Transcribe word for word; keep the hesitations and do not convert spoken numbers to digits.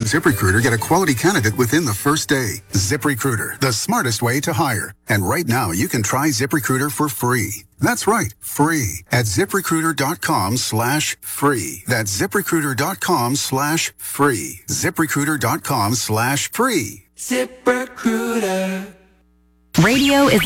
ZipRecruiter, get a quality candidate within the first day. ZipRecruiter, the smartest way to hire. And right now, you can try ZipRecruiter for free. That's right, free at ZipRecruiter.com slash free. That's ZipRecruiter.com slash free. ZipRecruiter.com slash free. ZipRecruiter. Radio is